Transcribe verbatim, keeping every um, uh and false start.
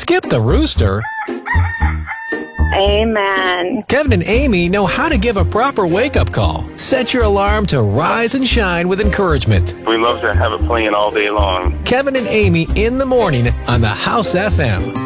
Skip the rooster. Amen. Kevin and Amy know how to give a proper wake-up call. Set your alarm to rise and shine with encouragement. We love to have it playing all day long. Kevin and Amy in the morning on the House F M.